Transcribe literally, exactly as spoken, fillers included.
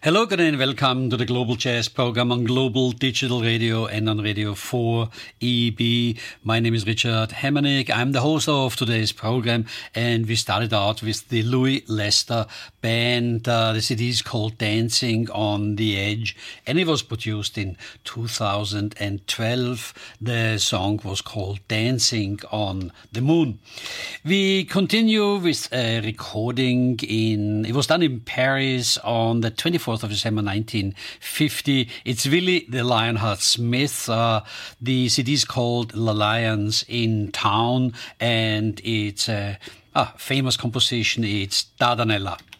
Hello, good day, and welcome to the Global Jazz program on Global Digital Radio and on Radio four E B. My name is Richard Hemmernick. I'm the host of today's program, and we started out with the Louis Lester Band. Uh, the C D is called Dancing on the Edge, and it was produced in two thousand twelve. The song was called Dancing on the Moon. We continue with a recording in, it was done in Paris on the twenty-fourth of December nineteen fifty. It's Willie the Lionheart Smith. Uh, the C D is called The Lions in Town, and it's a, a famous composition. It's Dardanella.